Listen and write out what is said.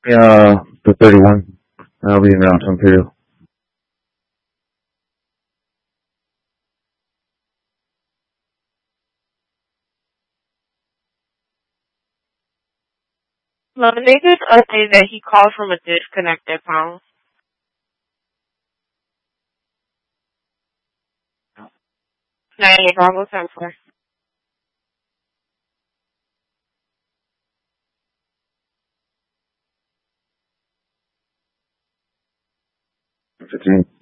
The 31. I'll be around Imperial. Well, they just updated that he called from a disconnected phone. 90 Bravo 10-4. 15.